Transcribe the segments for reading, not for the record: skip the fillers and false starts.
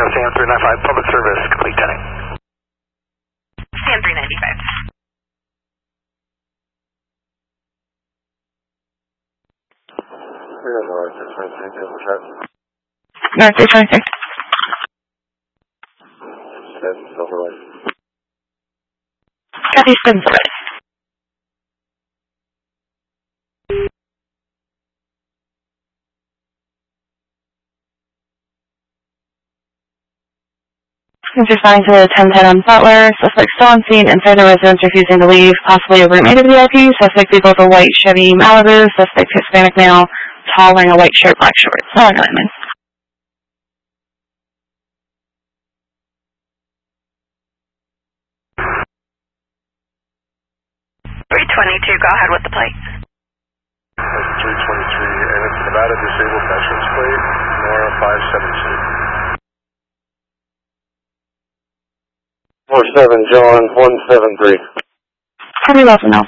CM 395, public service, complete 10. CM 395. North 626. Southeast Silverwood. Responding to 1010 on Butler. Suspect still on scene inside the residence, refusing to leave, possibly a roommate of the VIP. Suspect vehicle is a white Chevy Malibu. Suspect Hispanic male, tall, wearing a white shirt, black shorts. Oh, I know what I mean. 322, go ahead with the plate. That's 323, and it's Nevada Disabled Veterans Plate, Nora 572. 47 John 173. How many left now?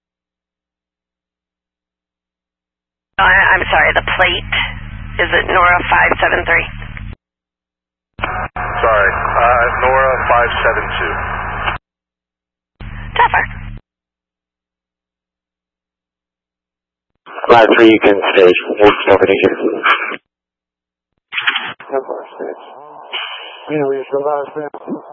I'm sorry, the plate, is it Nora 573? Sorry, Nora 572. Trevor. 5-3, you can stage. Nobody here. We should last there.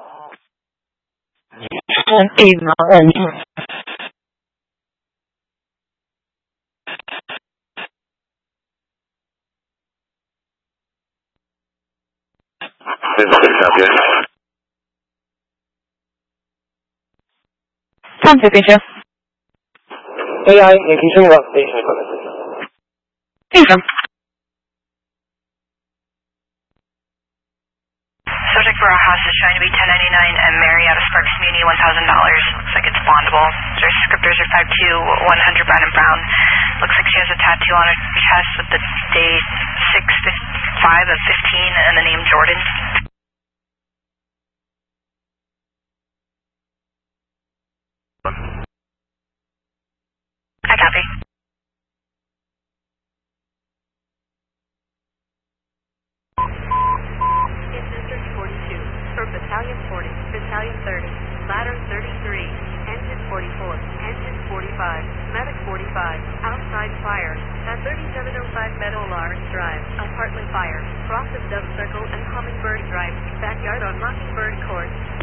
Tom 52. AI, can you show me about station equipment? Thank you. Subject for our hostage trying to be 1099 and Mary out of Sparks Community, $1,000. Looks like it's bondable. Their descriptors are 52, 100 Brown and Brown. Looks like she has a tattoo on her chest with the date 6/5 of 15 and the name Jordan. I copy. In District 42, for Battalion 40, Battalion 30, Ladder 33, Engine 44, Engine 45, Medic 45, outside fire, at 3705 Meadow Lawrence Drive, apartment fire, cross of Dove Circle and Hummingbird Drive, backyard on Mockingbird Court.